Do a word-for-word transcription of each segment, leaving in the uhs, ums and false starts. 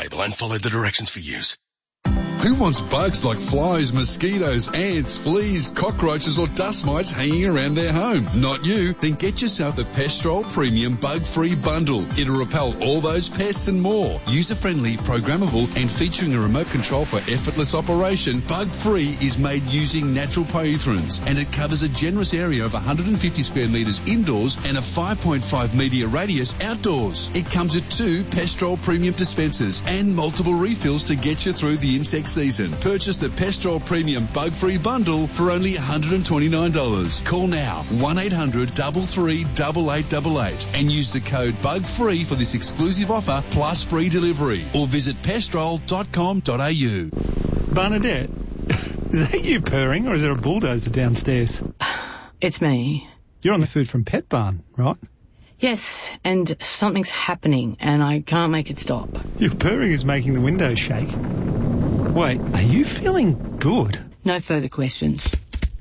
label and follow the directions for use. Who wants bugs like flies, mosquitoes, ants, fleas, cockroaches or dust mites hanging around their home? Not you. Then get yourself the Pestrol Premium Bug-Free Bundle. It'll repel all those pests and more. User-friendly, programmable and featuring a remote control for effortless operation, Bug-Free is made using natural poethrins and it covers a generous area of one hundred fifty square metres indoors and a five point five metre radius outdoors. It comes with two Pestrol Premium dispensers and multiple refills to get you through the insect season. Purchase the Pestrol Premium Bug-Free Bundle for only one hundred twenty-nine dollars. Call now one eight hundred three three eight eight eight eight and use the code BUGFREE for this exclusive offer plus free delivery or visit pestrol dot com dot a u. Bernadette, is that you purring or is there a bulldozer downstairs? It's me. You're on the Food from Pet Barn, right? Yes, and something's happening and I can't make it stop. Your purring is making the windows shake. Wait, are you feeling good? No further questions.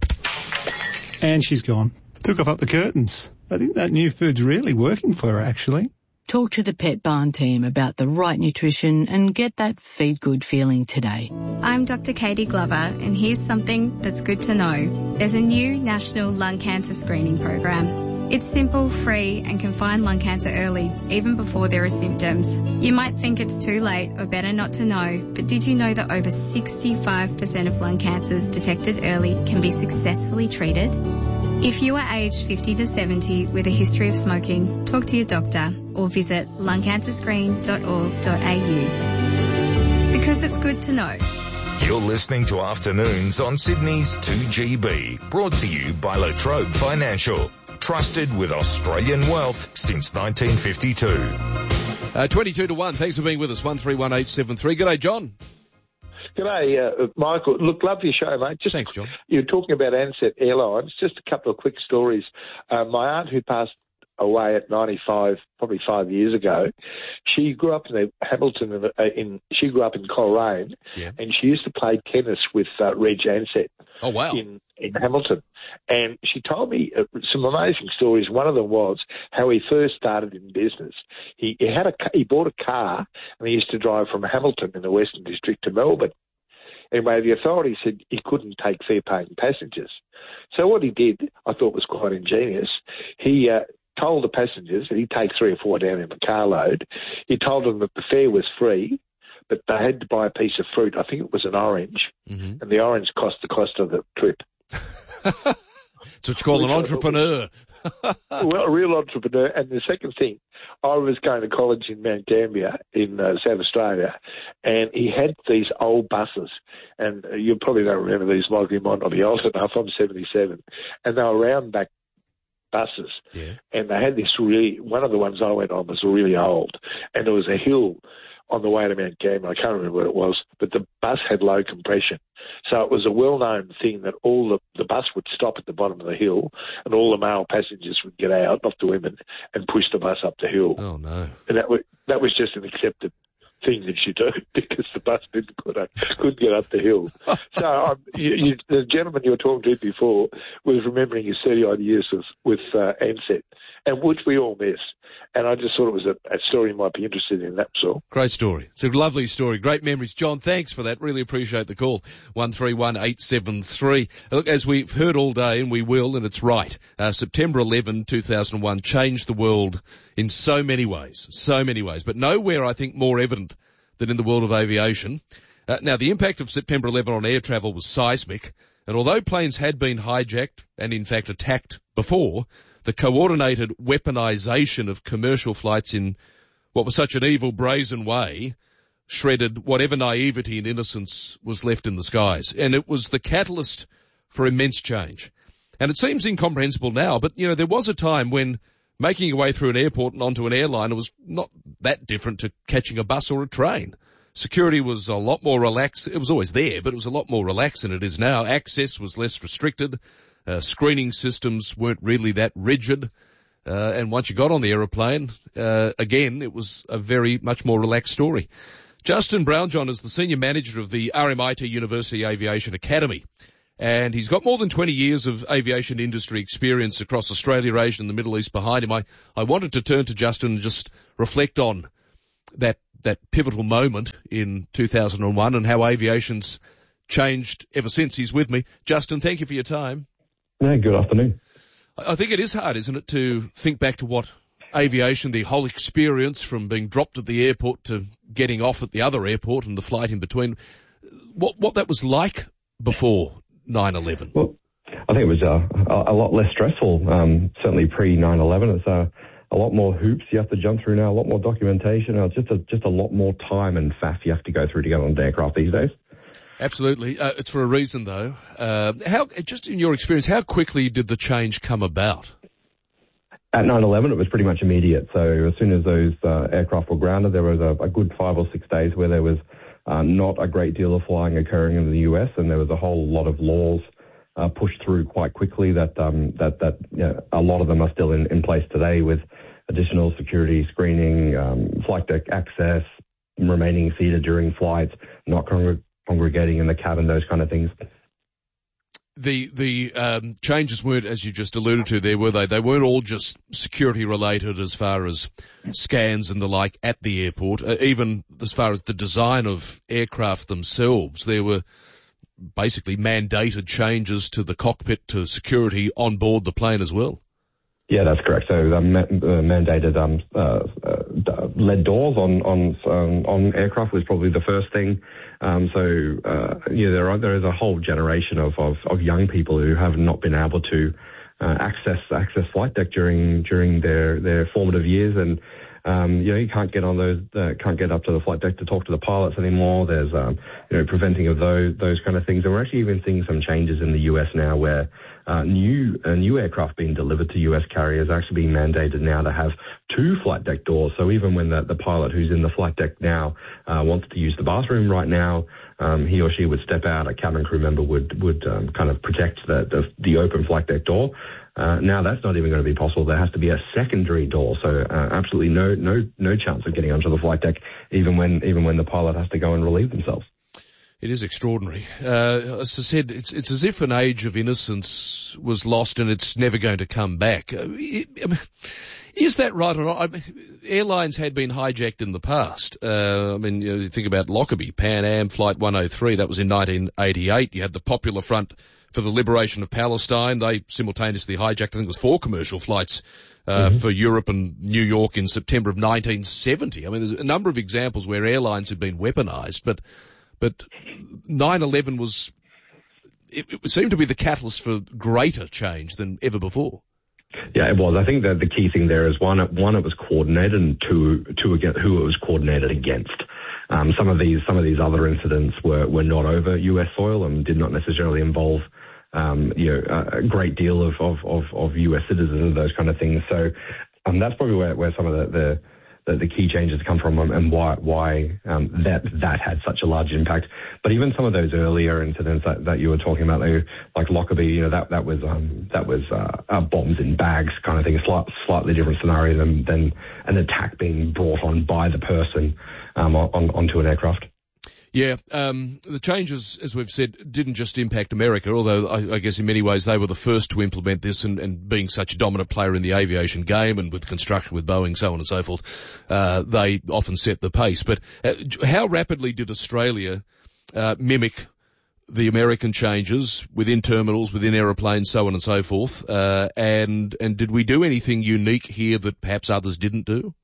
And she's gone. Took off up the curtains. I think that new food's really working for her, actually. Talk to the Pet Barn team about the right nutrition and get that feed good feeling today. I'm Doctor Katie Glover, and here's something that's good to know. There's a new national lung cancer screening program. It's simple, free, and can find lung cancer early, even before there are symptoms. You might think it's too late or better not to know, but did you know that over sixty-five percent of lung cancers detected early can be successfully treated? If you are aged fifty to seventy with a history of smoking, talk to your doctor or visit lung cancer screen dot org dot a u. Because it's good to know. You're listening to Afternoons on Sydney's two G B, brought to you by La Trobe Financial. Trusted with Australian wealth since nineteen fifty-two. Uh, twenty-two to one. Thanks for being with us. one three one eight seven three. G'day, John. G'day, uh, Michael. Look, love your show, mate. Just, Thanks, John. You're talking about Ansett Airlines. Just a couple of quick stories. Uh, my aunt who passed away at ninety-five, probably five years ago, she grew up in the Hamilton, uh, in she grew up in Coleraine, yeah. and she used to play tennis with uh, Reg Ansett. Oh, wow. In, in Hamilton. And she told me uh, some amazing stories. One of them was how he first started in business. He, he had a he bought a car and he used to drive from Hamilton in the Western District to Melbourne. Anyway, the authorities said he couldn't take fare-paying passengers. So what he did, I thought was quite ingenious. He uh, told the passengers that he'd take three or four down in the carload. He told them that the fare was free, but they had to buy a piece of fruit. I think it was an orange, mm-hmm. and the orange cost the cost of the trip. That's what you call an entrepreneur. Well, a real entrepreneur. And the second thing, I was going to college in Mount Gambier in uh, South Australia, and he had these old buses. And uh, you probably don't remember these, Michael. You might not be old enough. I'm seventy-seven. And they were round back buses. Yeah. And they had this really, one of the ones I went on was really old. And there was a hill on the way to Mount Gambier. I can't remember what it was, but the bus had low compression. So it was a well-known thing that all the, the bus would stop at the bottom of the hill and all the male passengers would get out, not the women, and push the bus up the hill. Oh, no. And that was, that was just an accepted thing that you do because the bus didn't couldn't, couldn't get up the hill. So um, you, you, the gentleman you were talking to before was remembering his thirty-odd years with, with uh, Ansett, and which we all miss. And I just thought it was a, a story you might be interested in, that's all. Great story. It's a lovely story. Great memories. John, thanks for that. Really appreciate the call. one three one eight seven three. Look, as we've heard all day, and we will, and it's right, uh, September eleventh, two thousand one changed the world in so many ways, so many ways, but nowhere, I think, more evident than in the world of aviation. Uh, now, the impact of September eleventh on air travel was seismic, and although planes had been hijacked and, in fact, attacked before, the coordinated weaponization of commercial flights in what was such an evil, brazen way shredded whatever naivety and innocence was left in the skies. And it was the catalyst for immense change. And it seems incomprehensible now, but, you know, there was a time when making your way through an airport and onto an airliner was not that different to catching a bus or a train. Security was a lot more relaxed. It was always there, but it was a lot more relaxed than it is now. Access was less restricted. Uh, screening systems weren't really that rigid. Uh, and once you got on the aeroplane, uh, again, it was a very much more relaxed story. Justin Brownjohn is the senior manager of the R M I T University Aviation Academy. And he's got more than twenty years of aviation industry experience across Australia, Asia and the Middle East behind him. I, I wanted to turn to Justin and just reflect on that that pivotal moment in two thousand one and how aviation's changed ever since. He's with me. Justin, thank you for your time. Yeah, good afternoon. I think it is hard, isn't it, to think back to what aviation, the whole experience from being dropped at the airport to getting off at the other airport and the flight in between, what what that was like before nine eleven. Well, I think it was uh, a, a lot less stressful, um, certainly pre nine eleven. It's uh, a lot more hoops you have to jump through now, a lot more documentation, uh, just a, just a lot more time and faff you have to go through to get on an aircraft these days. Absolutely. Uh, it's for a reason, though. Uh, how, just in your experience, how quickly did the change come about? At nine eleven, it was pretty much immediate. So as soon as those uh, aircraft were grounded, there was a, a good five or six days where there was uh, not a great deal of flying occurring in the U S, and there was a whole lot of laws uh, pushed through quite quickly that um, that that you know, a lot of them are still in, in place today, with additional security screening, um, flight deck access, remaining seated during flights, not congr- congregating in the cabin, those kind of things. The the um, changes weren't, as you just alluded to there, were they? They weren't all just security related as far as scans and the like at the airport. Uh, even as far as the design of aircraft themselves, there were basically mandated changes to the cockpit, to security on board the plane as well. Yeah, that's correct. So the um, uh, mandated um, uh, uh, lead doors on on um, on aircraft was probably the first thing. Um, so uh, yeah, there are there is a whole generation of, of, of young people who have not been able to uh, access access flight deck during during their, their formative years, and um, you know you can't get on those uh, can't get up to the flight deck to talk to the pilots anymore. There's um, you know preventing of those those kind of things, and we're actually even seeing some changes in the U S now where uh, new uh, new aircraft being delivered to U S carriers are actually being mandated now to have two flight deck doors. So even when the, the pilot who's in the flight deck now uh, wants to use the bathroom right now, um, he or she would step out. A cabin crew member would would um, kind of protect the, the the open flight deck door. Uh, now that's not even going to be possible. There has to be a secondary door. So uh, absolutely no no no chance of getting onto the flight deck, even when even when the pilot has to go and relieve themselves. It is extraordinary. Uh, as I said, it's it's as if an age of innocence was lost and it's never going to come back. Uh, it, I mean, is that right or not? I mean, airlines had been hijacked in the past. Uh, I mean, you know, you think about Lockerbie, Pan Am Flight one oh three, that was in nineteen eighty-eight. You had the Popular Front for the Liberation of Palestine. They simultaneously hijacked, I think it was four commercial flights uh, mm-hmm. for Europe and New York in September of nineteen seventy. I mean, there's a number of examples where airlines had been weaponized, but But nine eleven was, it, it seemed to be the catalyst for greater change than ever before. Yeah, it was. I think that the key thing there is one, one, it was coordinated, and two, two again, who it was coordinated against. Um, some of these, some of these other incidents were, were not over U S soil and did not necessarily involve, um, you know, a great deal of, of, of, of U S citizens and those kind of things. So, um, that's probably where, where some of the, the The, the key changes come from, and why why um, that that had such a large impact. But even some of those earlier incidents that, that you were talking about, like Lockerbie, you know, that that was um, that was uh, uh, bombs in bags kind of thing, a slight, slightly different scenario than, than an attack being brought on by the person um, on, onto an aircraft. Yeah, um, the changes, as we've said, didn't just impact America, although I, I guess in many ways they were the first to implement this, and, and being such a dominant player in the aviation game and with construction with Boeing, so on and so forth, uh, they often set the pace. But uh, how rapidly did Australia uh, mimic the American changes within terminals, within aeroplanes, so on and so forth? Uh, and, and did we do anything unique here that perhaps others didn't do?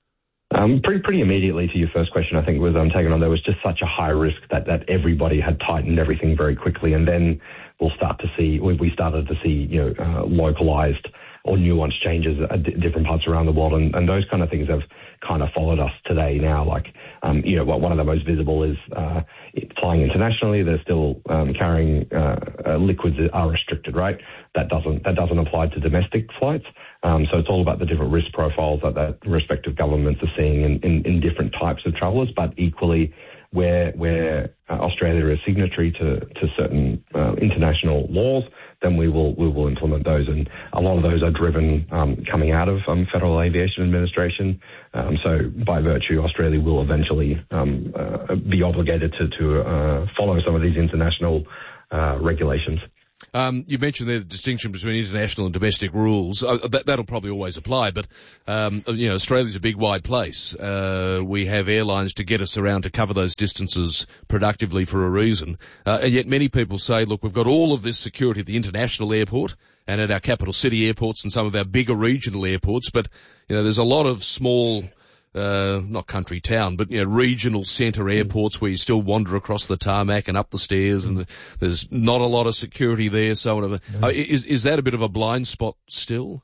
Um, pretty, pretty immediately to your first question, I think was um, taken on. There was just such a high risk that, that everybody had tightened everything very quickly, and then we'll start to see. We, we started to see, you know, uh, localized or nuanced changes at d- different parts around the world, and, and those kind of things have kind of followed us today now. Like, um, you know, one of the most visible is uh, flying internationally. They're still um, carrying uh, uh, liquids that are restricted, right? That doesn't that doesn't apply to domestic flights. Um, so it's all about the different risk profiles that, that respective governments are seeing in, in, in different types of travellers, but equally where where uh, Australia is signatory to, to certain uh, international laws, then we will we will implement those. And a lot of those are driven um, coming out of um, Federal Aviation Administration. Um, so by virtue, Australia will eventually um, uh, be obligated to, to uh, follow some of these international uh, regulations. Um, you mentioned there the distinction between international and domestic rules. Uh, that, that'll probably always apply, but, um, you know, Australia's a big, wide place. Uh, we have airlines to get us around to cover those distances productively for a reason. Uh, and yet many people say, look, we've got all of this security at the international airport and at our capital city airports and some of our bigger regional airports, but, you know, there's a lot of small, Uh, not country town, but, you know, regional centre airports where you still wander across the tarmac and up the stairs and there's not a lot of security there, so on. Uh, is, is that a bit of a blind spot still?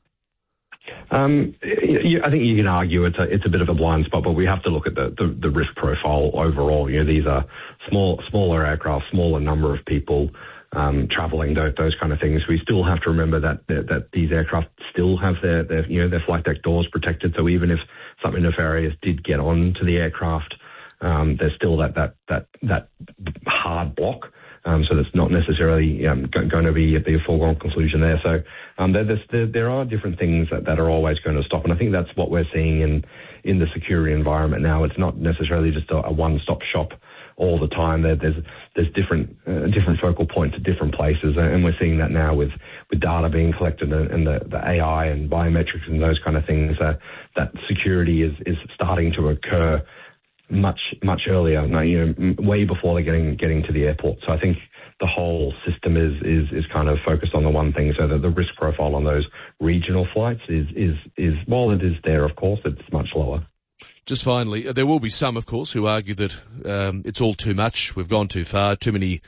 Um, you, I think you can argue it's a, it's a bit of a blind spot, but we have to look at the, the, the risk profile overall. You know, these are small, smaller aircraft, smaller number of people, um, traveling, those, those kind of things. We still have to remember that, that, that these aircraft still have their, their, you know, their flight deck doors protected. So even if something nefarious did get onto the aircraft, um, there's still that, that, that, that hard block. Um, so that's not necessarily um, go- going to be, be a foregone conclusion there. So um, there, there, there are different things that, that are always going to stop. And I think that's what we're seeing in, in the security environment now. It's not necessarily just a, a one-stop shop all the time. There, there's there's different uh, different focal points at different places, and we're seeing that now with, with data being collected and, and the, the A I and biometrics and those kind of things. Uh, that security is, is starting to occur much much earlier, you know, way before they're getting getting to the airport. So I think the whole system is is is kind of focused on the one thing, so that the risk profile on those regional flights is is is while it is there, of course, it's much lower. Just finally, there will be some, of course, who argue that um, it's all too much. We've gone too far. Too many,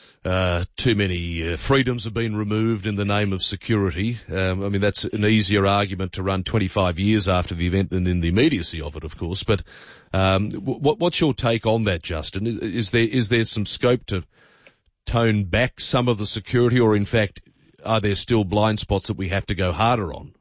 uh, too many uh, freedoms have been removed in the name of security. Um, I mean, that's an easier argument to run twenty-five years after the event than in the immediacy of it, of course. But um, what, what's your take on that, Justin? Is there is there some scope to tone back some of the security, or in fact, are there still blind spots that we have to go harder on?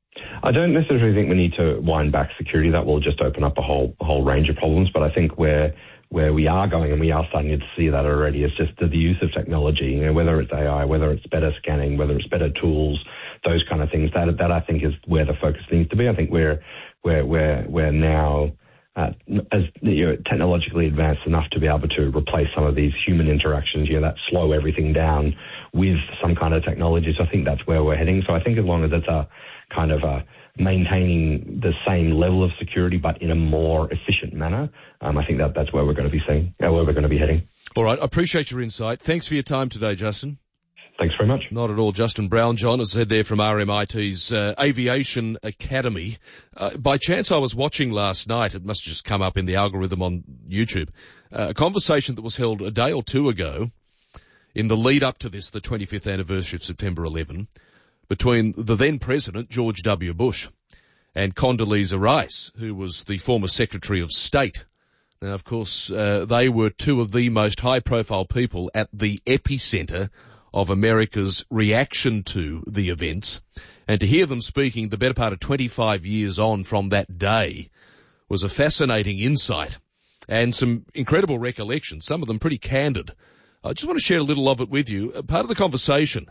I don't necessarily think we need to wind back security. That will just open up a whole a whole range of problems. But I think where where we are going, and we are starting to see that already, is just the, the use of technology. You know, whether it's A I, whether it's better scanning, whether it's better tools, those kind of things. That that I think is where the focus needs to be. I think we're we're we're we're now uh, as you know, technologically advanced enough to be able to replace some of these human interactions. You know, that slow everything down with some kind of technology. So I think that's where we're heading. So I think as long as it's a kind of uh, maintaining the same level of security but in a more efficient manner, um, I think that that's where we're going to be seeing, uh, where we're going to be heading. All right, I appreciate your insight. Thanks for your time today, Justin. Thanks very much. Not at all. Justin Brown, John, as I said there from R M I T's uh, Aviation Academy. Uh, by chance I was watching last night, it must have just come up in the algorithm on YouTube, uh, a conversation that was held a day or two ago in the lead up to this, the twenty-fifth anniversary of September eleventh, between the then President, George W. Bush, and Condoleezza Rice, who was the former Secretary of State. Now, of course, uh, they were two of the most high-profile people at the epicenter of America's reaction to the events. And to hear them speaking the better part of twenty-five years on from that day was a fascinating insight and some incredible recollections, some of them pretty candid. I just want to share a little of it with you. Part of the conversation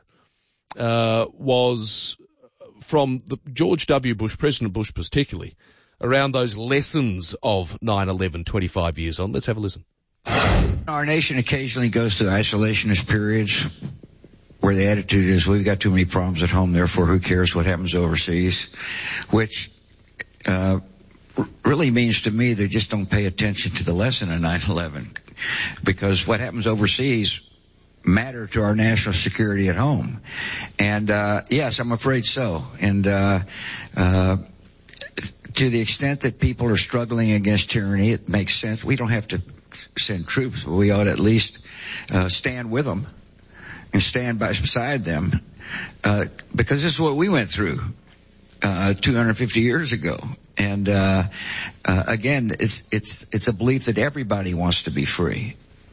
Uh, was from the George W. Bush, President Bush particularly, around those lessons of nine eleven twenty-five years on. Let's have a listen. Our nation occasionally goes through isolationist periods where the attitude is we've got too many problems at home, therefore who cares what happens overseas, which uh, really means to me they just don't pay attention to the lesson of nine eleven, because what happens overseas matter to our national security at home. And, uh, yes, I'm afraid so. And, uh, uh, to the extent that people are struggling against tyranny, it makes sense. We don't have to send troops, but we ought to at least, uh, stand with them and stand by beside them, uh, because this is what we went through, uh, two hundred fifty years ago. And, uh, uh, again, it's, it's, it's a belief that everybody wants to be free.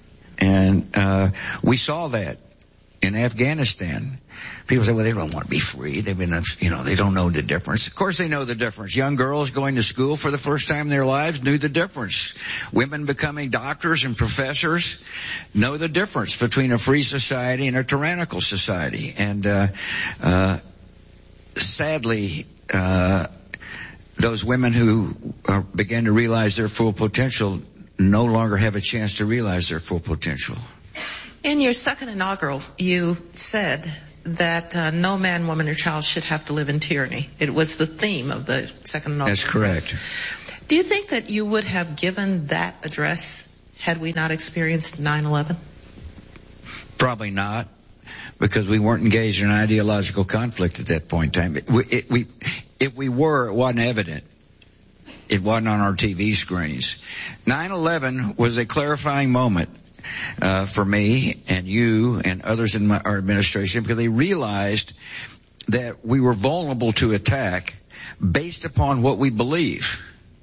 And uh we saw that in Afghanistan. People say, well, they don't want to be free. They've been, you know, they don't know the difference. Of course they know the difference. Young girls going to school for the first time in their lives knew the difference. Women becoming doctors and professors know the difference between a free society and a tyrannical society. And uh uh sadly, uh those women who uh, began to realize their full potential no longer have a chance to realize their full potential. In your second inaugural, you said that uh, no man, woman, or child should have to live in tyranny. It was the theme of the second inaugural. That's correct. Address. Do you think that you would have given that address had we not experienced nine eleven? Probably not, because we weren't engaged in ideological conflict at that point in time. It, we, it, we, if we were, it wasn't evident. It wasn't on our T V screens. nine eleven was a clarifying moment uh, for me and you and others in my, our administration, because they realized that we were vulnerable to attack based upon what we believe,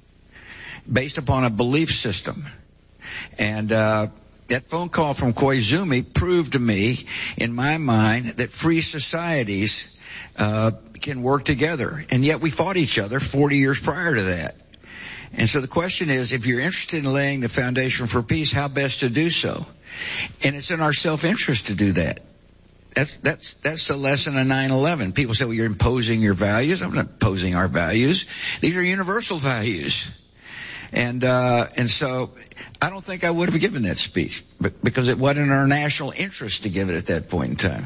based upon a belief system. And uh that phone call from Koizumi proved to me, in my mind, that free societies uh can work together. And yet we fought each other forty years prior to that. And so the question is, if you're interested in laying the foundation for peace, how best to do so? And it's in our self-interest to do that. That's that's that's the lesson of nine eleven. People say, well, you're imposing your values. I'm not imposing our values. These are universal values. And uh and so I don't think I would have given that speech, but because it wasn't in our national interest to give it at that point in time.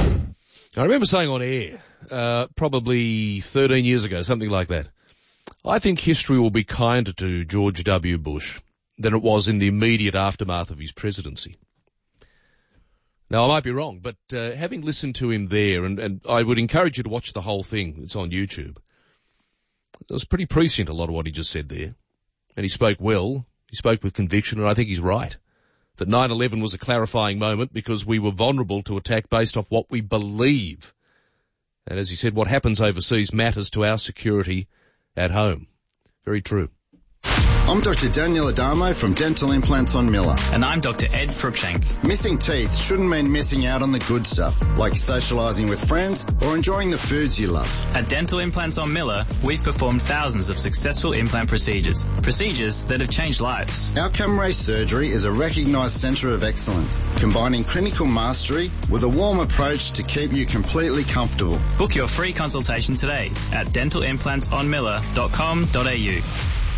I remember saying on air, uh probably thirteen years ago, something like that, I think history will be kinder to George W. Bush than it was in the immediate aftermath of his presidency. Now, I might be wrong, but uh, having listened to him there, and, and I would encourage you to watch the whole thing. It's on YouTube. It was pretty prescient, a lot of what he just said there. And he spoke well, he spoke with conviction, and I think he's right. That nine eleven was a clarifying moment because we were vulnerable to attack based off what we believe. And as he said, what happens overseas matters to our security at home. Very true. I'm Doctor Daniel Adamo from Dental Implants on Miller. And I'm Doctor Ed Cruikshank. Missing teeth shouldn't mean missing out on the good stuff, like socialising with friends or enjoying the foods you love. At Dental Implants on Miller, we've performed thousands of successful implant procedures. Procedures that have changed lives. Outcome Ray Surgery is a recognised centre of excellence, combining clinical mastery with a warm approach to keep you completely comfortable. Book your free consultation today at dental implants on miller dot com dot a u.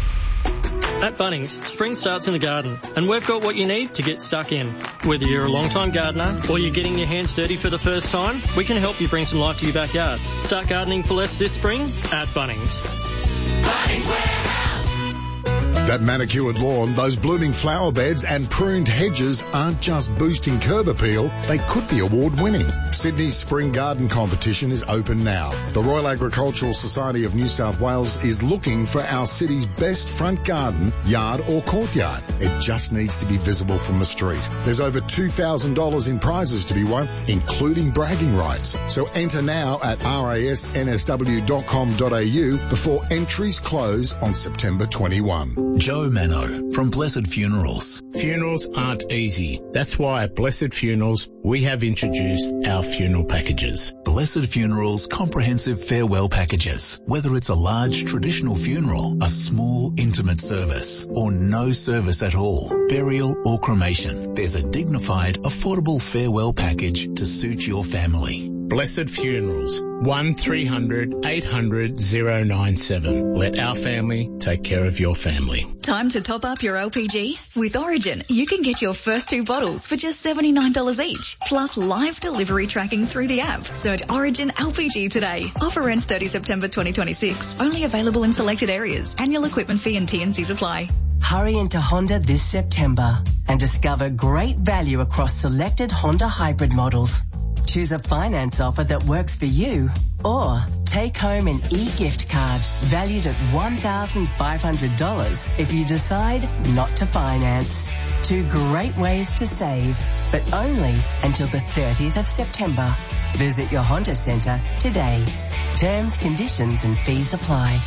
At Bunnings, spring starts in the garden, and we've got what you need to get stuck in. Whether you're a long-time gardener or you're getting your hands dirty for the first time, we can help you bring some life to your backyard. Start gardening for less this spring at Bunnings. Bunnings Warehouse. That manicured lawn, those blooming flower beds and pruned hedges aren't just boosting curb appeal, they could be award-winning. Sydney's Spring Garden Competition is open now. The Royal Agricultural Society of New South Wales is looking for our city's best front garden, yard or courtyard. It just needs to be visible from the street. There's over two thousand dollars in prizes to be won, including bragging rights. So enter now at r a s n s w dot com dot a u before entries close on September twenty-first. Joe Mano from Blessed Funerals. Funerals aren't easy. That's why at Blessed Funerals, we have introduced our funeral packages. Blessed Funerals comprehensive farewell packages. Whether it's a large traditional funeral, a small intimate service, or no service at all, burial or cremation, there's a dignified, affordable farewell package to suit your family. Blessed Funerals, one three hundred eight hundred oh nine seven. Let our family take care of your family. Time to top up your L P G? With Origin, you can get your first two bottles for just seventy-nine dollars each, plus live delivery tracking through the app. Search Origin L P G today. Offer ends thirtieth September twenty twenty-six. Only available in selected areas. Annual equipment fee and T and Cs apply. Hurry into Honda this September and discover great value across selected Honda hybrid models. Choose a finance offer that works for you, or take home an e-gift card valued at one thousand five hundred dollars if you decide not to finance. Two great ways to save, but only until the thirtieth of September. Visit your Honda Centre today. Terms, conditions and fees apply.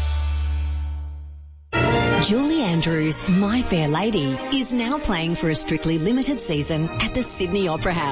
Julie Andrews' My Fair Lady is now playing for a strictly limited season at the Sydney Opera House.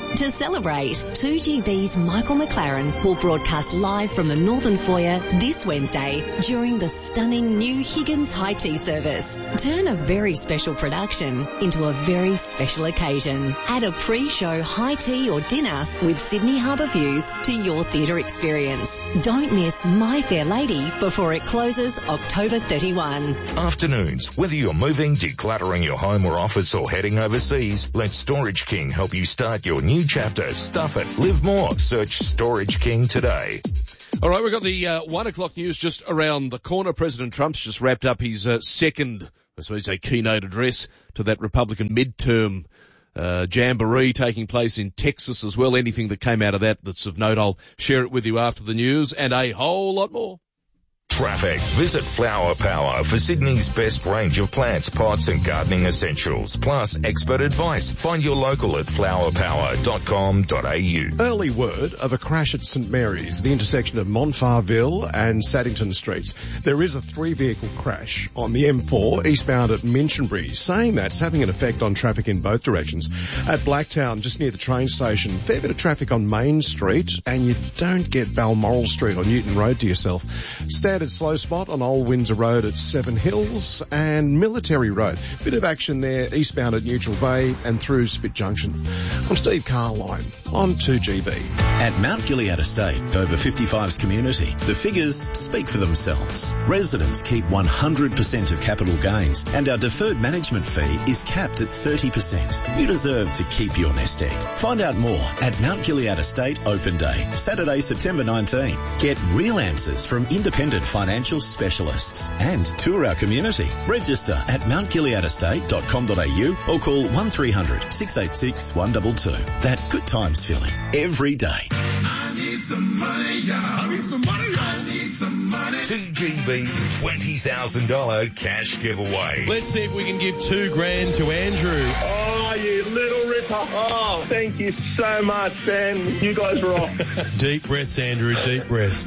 To celebrate, two G B's Michael McLaren will broadcast live from the Northern Foyer this Wednesday during the stunning new Higgins High Tea service. Turn a very special production into a very special occasion. Add a pre-show high tea or dinner with Sydney Harbour views to your theatre experience. Don't miss My Fair Lady before it closes October thirty-first. Afternoons, whether you're moving, decluttering your home or office or heading overseas, let Storage King help you start your new chapter. Stuff it. Live more. Search Storage King today. All right, we've got the uh, one o'clock news just around the corner. President Trump's just wrapped up his uh, second, I suppose, a keynote address to that Republican midterm uh, jamboree taking place in Texas as well. Anything that came out of that that's of note, I'll share it with you after the news and a whole lot more. Traffic. Visit Flower Power for Sydney's best range of plants, pots and gardening essentials, plus expert advice. Find your local at flower power dot com dot a u. Early word of a crash at St Mary's, the intersection of Montfarville and Saddington Streets. There is a three-vehicle crash on the M four eastbound at Minchinbury. Saying that, it's having an effect on traffic in both directions. At Blacktown, just near the train station, fair bit of traffic on Main Street, and you don't get Balmoral Street on Newton Road to yourself. Standard slow spot on Old Windsor Road at Seven Hills and Military Road. Bit of action there eastbound at Neutral Bay and through Spit Junction. I'm Steve Carline on two G B. At Mount Gilead Estate, over fifty-fives community, the figures speak for themselves. Residents keep one hundred percent of capital gains and our deferred management fee is capped at thirty percent. You deserve to keep your nest egg. Find out more at Mount Gilead Estate Open Day, Saturday, September nineteenth. Get real answers from independent financial specialists and tour our community. Register at mount gilead estate dot com dot a u or call one three hundred six eight six one two two. That good times feeling every day. I need some money, y'all. I need some money, y'all. I need some money. two G B's twenty thousand dollars cash giveaway. Let's see if we can give two grand to Andrew. Oh, you little ripper. Oh, thank you so much, Ben. You guys rock. Deep breaths, Andrew, deep breaths.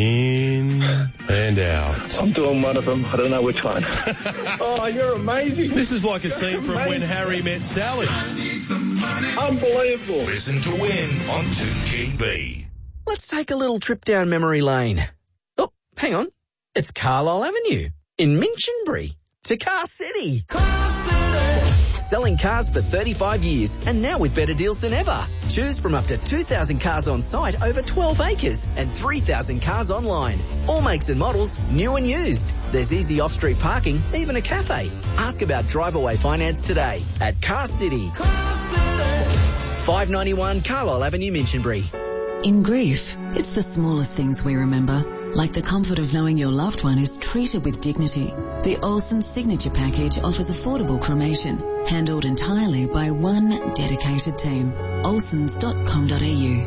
In and out. I'm doing one of them. I don't know which one. Oh, you're amazing. This is like a You're scene amazing. from When Harry Met Sally. Unbelievable. Listen to win on two G B. Let's take a little trip down memory lane. Oh, hang on. It's Carlisle Avenue in Minchinbury to Car City. Car City. Selling cars for thirty-five years and now with better deals than ever. Choose from up to two thousand cars on site over twelve acres and three thousand cars online. All makes and models, new and used. There's easy off-street parking, even a cafe. Ask about drive-away finance today at Car City. Car City. five ninety-one Carlisle Avenue, Minchinbury. In grief, it's the smallest things we remember, like the comfort of knowing your loved one is treated with dignity. The Olsen Signature Package offers affordable cremation, handled entirely by one dedicated team. olsens dot com dot a u.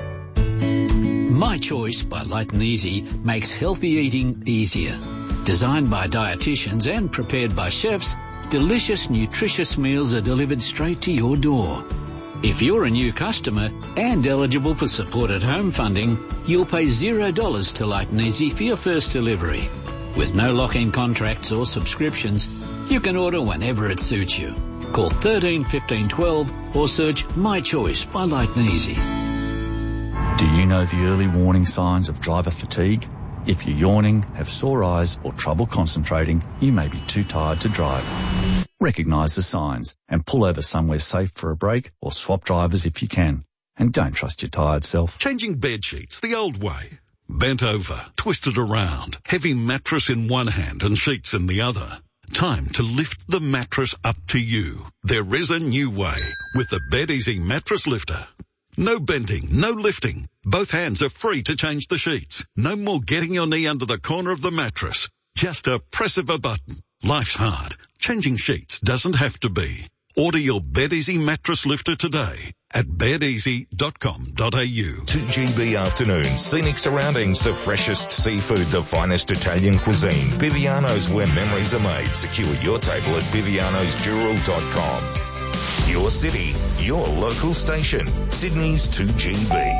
My Choice by Light and Easy makes healthy eating easier. Designed by dietitians and prepared by chefs, delicious, nutritious meals are delivered straight to your door. If you're a new customer and eligible for supported home funding, you'll pay zero dollars to Light and Easy for your first delivery. With no lock-in contracts or subscriptions, you can order whenever it suits you. Call thirteen fifteen twelve or search My Choice by Light and Easy. Do you know the early warning signs of driver fatigue? If you're yawning, have sore eyes or trouble concentrating, you may be too tired to drive. Recognise the signs and pull over somewhere safe for a break or swap drivers if you can. And don't trust your tired self. Changing bed sheets the old way. Bent over, twisted around, heavy mattress in one hand and sheets in the other. Time to lift the mattress up to you. There is a new way with the BedEasy Mattress Lifter. No bending, no lifting. Both hands are free to change the sheets. No more getting your knee under the corner of the mattress. Just a press of a button. Life's hard. Changing sheets doesn't have to be. Order your BedEasy Mattress Lifter today at bed easy dot com dot a u. two G B afternoons, scenic surroundings, the freshest seafood, the finest Italian cuisine. Biviano's, where memories are made. Secure your table at bivianos jewel dot com. Your city, your local station. Sydney's two G B.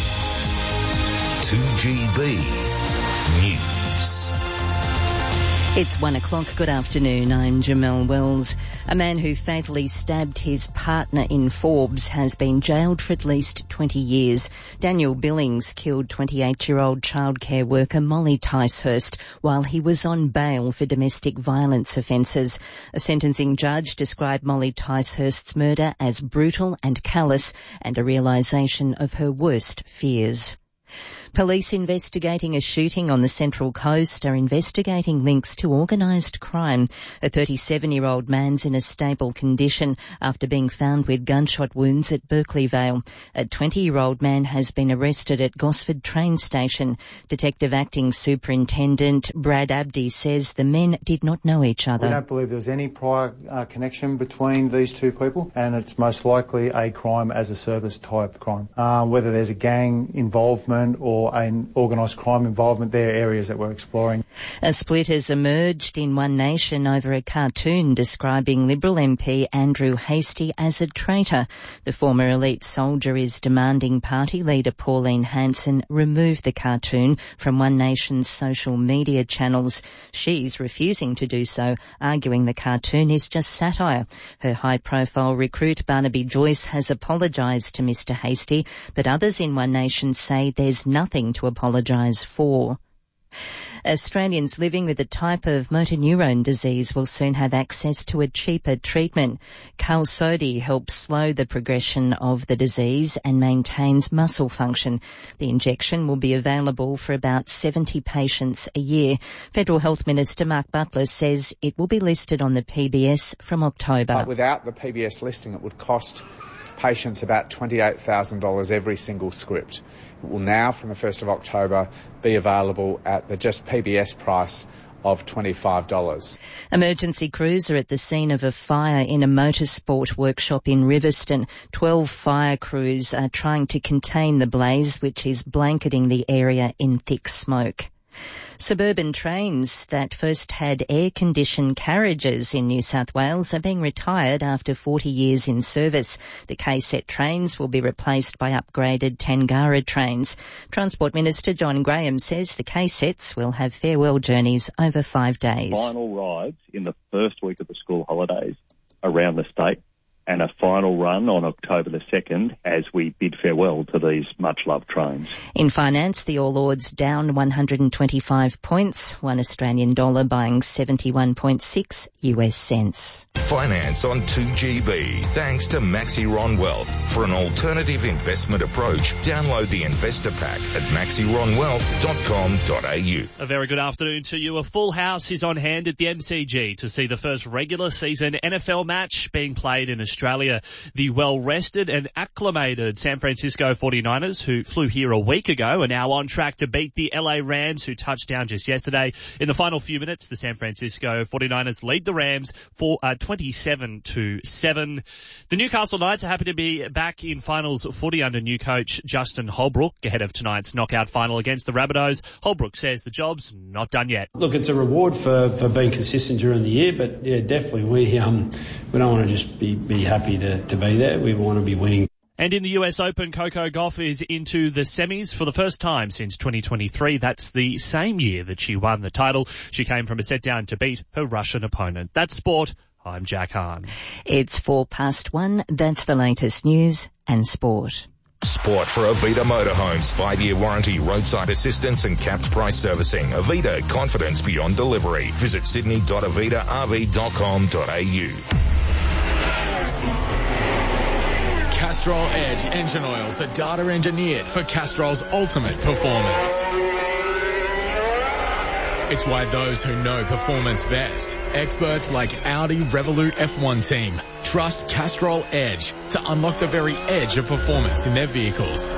two G B News. It's one o'clock. Good afternoon. I'm Jamelle Wells. A man who fatally stabbed his partner in Forbes has been jailed for at least twenty years. Daniel Billings killed twenty-eight-year-old childcare worker Molly Ticehurst while he was on bail for domestic violence offences. A sentencing judge described Molly Ticehurst's murder as brutal and callous and a realisation of her worst fears. Police investigating a shooting on the Central Coast are investigating links to organised crime. A thirty-seven-year-old man's in a stable condition after being found with gunshot wounds at Berkeley Vale. A twenty-year-old man has been arrested at Gosford train station. Detective Acting Superintendent Brad Abdi says the men did not know each other. We don't believe there was any prior uh, connection between these two people, and it's most likely a crime as a service type crime. Uh, whether there's a gang involvement or an organised crime involvement, there are areas that we're exploring. A split has emerged in One Nation over a cartoon describing Liberal M P Andrew Hastie as a traitor. The former elite soldier is demanding party leader Pauline Hanson remove the cartoon from One Nation's social media channels. She's refusing to do so, arguing the cartoon is just satire. Her high-profile recruit Barnaby Joyce has apologised to Mr Hastie, but others in One Nation say there's nothing to apologise for. Australians living with a type of motor neurone disease will soon have access to a cheaper treatment. Qalsody helps slow the progression of the disease and maintains muscle function. The injection will be available for about seventy patients a year. Federal Health Minister Mark Butler says it will be listed on the P B S from October. But without the P B S listing, it would cost patients about twenty-eight thousand dollars every single script. It will now, from the first of October, be available at the just P B S price of twenty-five dollars. Emergency crews are at the scene of a fire in a motorsport workshop in Riverstone. Twelve fire crews are trying to contain the blaze, which is blanketing the area in thick smoke. Suburban trains that first had air-conditioned carriages in New South Wales are being retired after forty years in service. The K-set trains will be replaced by upgraded Tangara trains. Transport Minister John Graham says the K-sets will have farewell journeys over five days. Final rides in the first week of the school holidays around the state, and a final run on October the second as we bid farewell to these much-loved trains. In finance, the All Ords down one hundred twenty-five points, one Australian dollar buying seventy-one point six U S cents. Finance on two G B, thanks to Maxiron Wealth. For an alternative investment approach, download the Investor Pack at maxiron wealth dot com dot a u. A very good afternoon to you. A full house is on hand at the M C G to see the first regular season N F L match being played in Australia. The well-rested and acclimated San Francisco forty-niners, who flew here a week ago, are now on track to beat the L A Rams, who touched down just yesterday. In the final few minutes, the San Francisco forty-niners lead the Rams for uh, twenty-seven to seven. The Newcastle Knights are happy to be back in finals footy under new coach Justin Holbrook ahead of tonight's knockout final against the Rabbitohs. Holbrook says the job's not done yet. Look, it's a reward for, for being consistent during the year, but yeah, definitely we um we don't want to just be, be happy to, to be there. We want to be winning. And in the U S Open, Coco Gauff is into the semis for the first time since twenty twenty-three. That's the same year that she won the title. She came from a set down to beat her Russian opponent. That's sport. I'm Jack Hahn. It's four past one. That's the latest news and sport. Sport for Avita Motorhomes. Five-year warranty, roadside assistance and capped price servicing. Avita, confidence beyond delivery. Visit sydney dot avita r v dot com dot a u. Castrol Edge engine oils are data engineered for Castrol's ultimate performance. It's why those who know performance best, experts like Audi Revolut F one team, trust Castrol Edge to unlock the very edge of performance in their vehicles.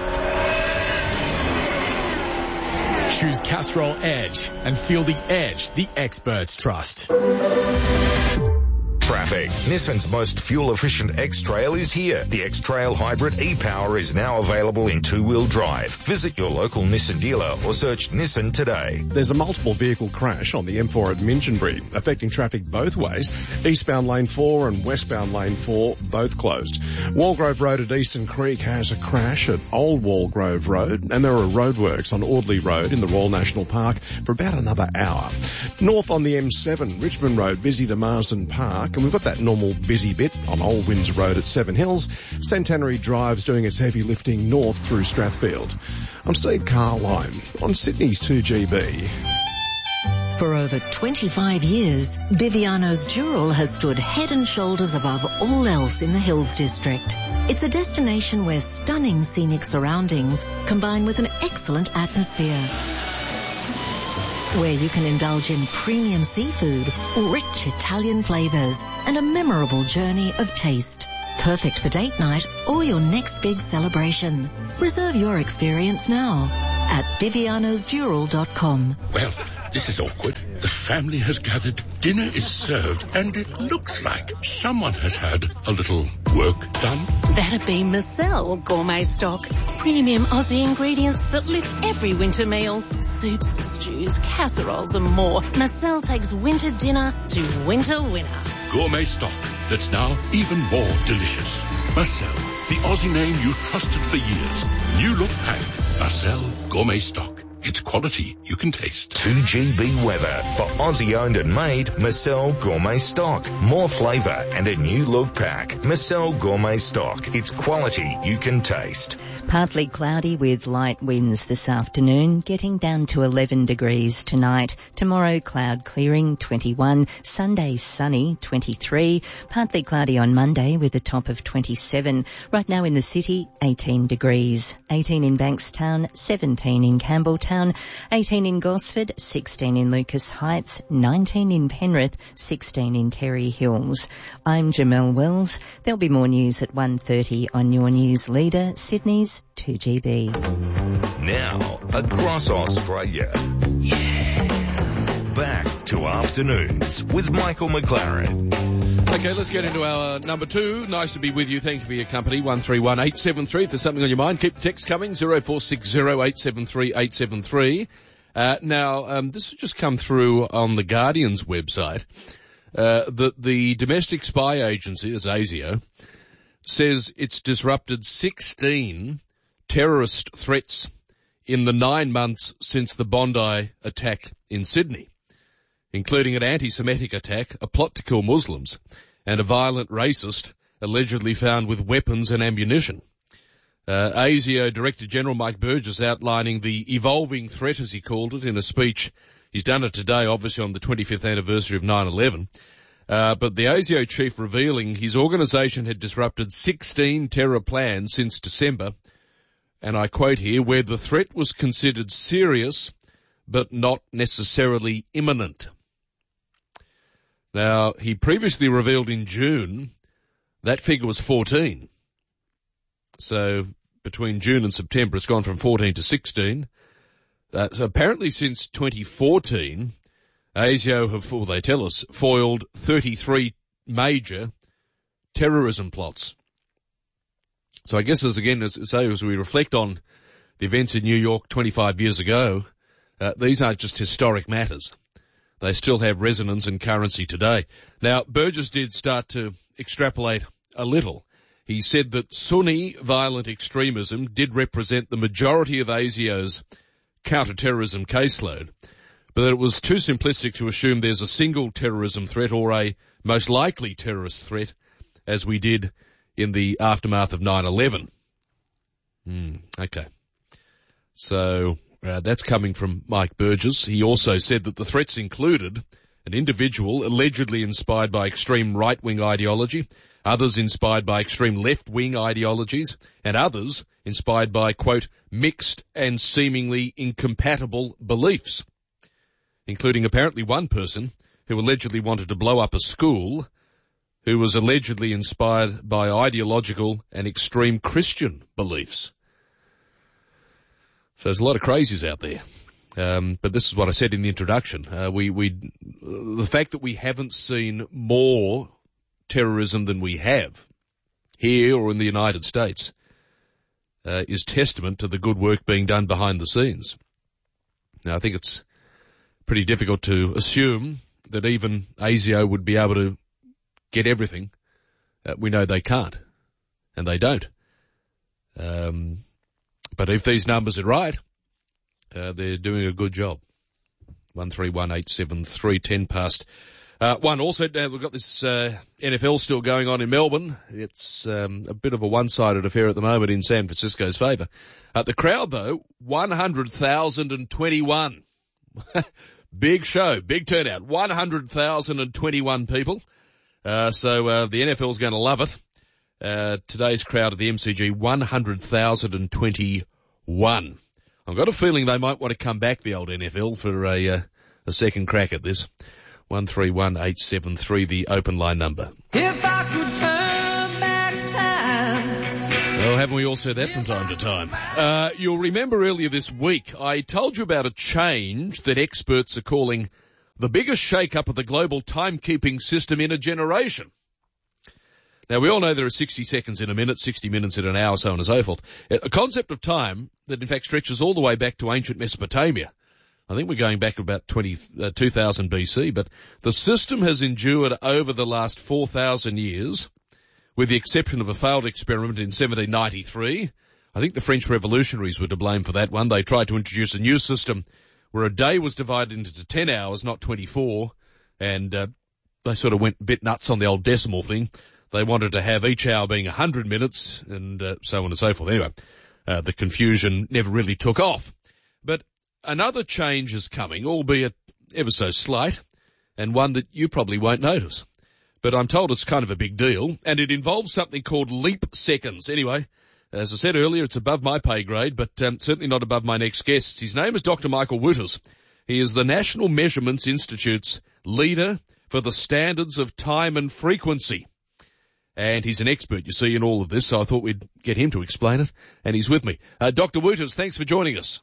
Choose Castrol Edge and feel the edge the experts trust. Traffic. Nissan's most fuel-efficient X-Trail is here. The X-Trail Hybrid e-Power is now available in two-wheel drive. Visit your local Nissan dealer or search Nissan today. There's a multiple vehicle crash on the M four at Minchinbury, affecting traffic both ways. Eastbound lane four and westbound lane four both closed. Walgrove Road at Eastern Creek has a crash at Old Walgrove Road, and there are roadworks on Audley Road in the Royal National Park for about another hour. North on the M seven, Richmond Road busy to Marsden Park, and we've got that normal busy bit on Old Windsor Road at Seven Hills. Centenary Drive's doing its heavy lifting north through Strathfield. I'm Steve Carline on Sydney's two G B. For over twenty-five years, Biviano's Dural has stood head and shoulders above all else in the Hills District. It's a destination where stunning scenic surroundings combine with an excellent atmosphere, where you can indulge in premium seafood, rich Italian flavours, and a memorable journey of taste. Perfect for date night or your next big celebration. Reserve your experience now at bivianos dural dot com. Well, this is awkward. The family has gathered, dinner is served, and it looks like someone has had a little work done. That'd be Marcel Gourmet Stock. Premium Aussie ingredients that lift every winter meal. Soups, stews, casseroles and more. Marcel takes winter dinner to winter winner. Gourmet Stock that's now even more delicious. Marcel, the Aussie name you trusted for years. New look pack. Marcel Gourmet Stock. It's quality you can taste. two G B weather for Aussie owned and made Marcel Gourmet Stock. More flavour and a new look pack. Marcel Gourmet Stock. It's quality you can taste. Partly cloudy with light winds this afternoon, getting down to eleven degrees tonight. Tomorrow cloud clearing twenty-one, Sunday sunny twenty-three, partly cloudy on Monday with a top of twenty-seven. Right now in the city eighteen degrees, eighteen in Bankstown, seventeen in Campbelltown, eighteen in Gosford, sixteen in Lucas Heights, nineteen in Penrith, sixteen in Terry Hills. I'm Jamelle Wells. There'll be more news at one thirty on your news leader, Sydney's two G B. Now, across Australia. Yeah. Back to afternoons with Michael McLaren. Okay, let's get into our number two. Nice to be with you. Thank you for your company. one three one eight seven three. If there's something on your mind, keep the text coming. zero four six zero eight seven three eight seven three. Uh, now, um, this has just come through on the Guardian's website. Uh, that the domestic spy agency, that's ASIO, says it's disrupted sixteen terrorist threats in the nine months since the Bondi attack in Sydney, including an anti-Semitic attack, a plot to kill Muslims, and a violent racist allegedly found with weapons and ammunition. Uh, ASIO Director General Mike Burgess outlining the evolving threat, as he called it, in a speech. He's done it today, obviously on the twenty-fifth anniversary of nine eleven. Uh, but the ASIO chief revealing his organisation had disrupted sixteen terror plans since December, and I quote here, where the threat was considered serious but not necessarily imminent. Now, he previously revealed in June that figure was fourteen. So between June and September, it's gone from fourteen to sixteen. Uh, so apparently since twenty fourteen, ASIO have, well, they tell us, foiled thirty-three major terrorism plots. So I guess as again, as, say, as we reflect on the events in New York twenty-five years ago, uh, these aren't just historic matters. They still have resonance and currency today. Now, Burgess did start to extrapolate a little. He said that Sunni violent extremism did represent the majority of ASIO's counter-terrorism caseload, but that it was too simplistic to assume there's a single terrorism threat or a most likely terrorist threat, as we did in the aftermath of nine eleven. Hmm, okay. So uh, that's coming from Mike Burgess. He also said that the threats included an individual allegedly inspired by extreme right-wing ideology, others inspired by extreme left-wing ideologies, and others inspired by, quote, mixed and seemingly incompatible beliefs, including apparently one person who allegedly wanted to blow up a school who was allegedly inspired by ideological and extreme Christian beliefs. So there's a lot of crazies out there. Um, but this is what I said in the introduction. Uh, we, we, the fact that we haven't seen more terrorism than we have here or in the United States uh, is testament to the good work being done behind the scenes. Now, I think it's pretty difficult to assume that even ASIO would be able to get everything. Uh, we know they can't, and they don't. Um, but if these numbers are right, uh, they're doing a good job. one three one eight seven three, ten past uh, one. Also, uh, we've got this uh, N F L still going on in Melbourne. It's um, a bit of a one-sided affair at the moment in San Francisco's favour. Uh, the crowd, though, one hundred thousand twenty-one. Big show, big turnout. one hundred thousand twenty-one people. Uh, so uh, the N F L's going to love it. Uh, today's crowd at the M C G, one hundred thousand twenty-one. I've got a feeling they might want to come back, the old N F L, for a, uh, a second crack at this. one three one eight seven three, the open line number. If I could turn back time. Well, haven't we all said that from time to time? Uh, you'll remember earlier this week, I told you about a change that experts are calling the biggest shake-up of the global timekeeping system in a generation. Now, we all know there are sixty seconds in a minute, sixty minutes in an hour, so on and so forth. A concept of time that, in fact, stretches all the way back to ancient Mesopotamia. I think we're going back about twenty, uh, two thousand B C, but the system has endured over the last four thousand years, with the exception of a failed experiment in seventeen ninety-three. I think the French revolutionaries were to blame for that one. They tried to introduce a new system where a day was divided into ten hours, not twenty-four, and uh, they sort of went a bit nuts on the old decimal thing. They wanted to have each hour being one hundred minutes and uh, so on and so forth. Anyway, uh, the confusion never really took off. But another change is coming, albeit ever so slight, and one that you probably won't notice. But I'm told it's kind of a big deal, and it involves something called leap seconds. Anyway, as I said earlier, it's above my pay grade, but um, certainly not above my next guest. His name is Doctor Michael Wouters. He is the National Measurements Institute's leader for the standards of time and frequency. And he's an expert, you see, in all of this, so I thought we'd get him to explain it, and he's with me. Uh, Doctor Wouters, thanks for joining us.